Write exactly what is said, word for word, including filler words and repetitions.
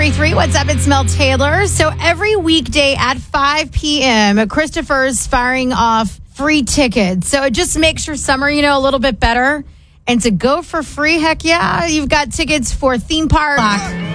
ninety-three. What's up? It's Mel Taylor. So every weekday at five p.m., Christopher's firing off free tickets. So it just makes your summer, you know, a little bit better. And to go for free, heck yeah, you've got tickets for theme park.